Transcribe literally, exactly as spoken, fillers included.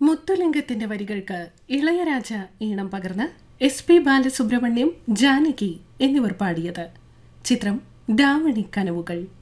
മുത്തുലിംഗത്തിന്റെ വരികൾക്ക് ഇളയരാജ ഈണം പകർന്ന് എസ് പി ബാലസുബ്രഹ്മണ്യം, ജാനകി എന്നിവർ പാടിയത്. ചിത്രം ദാവണി കനവുകൾ.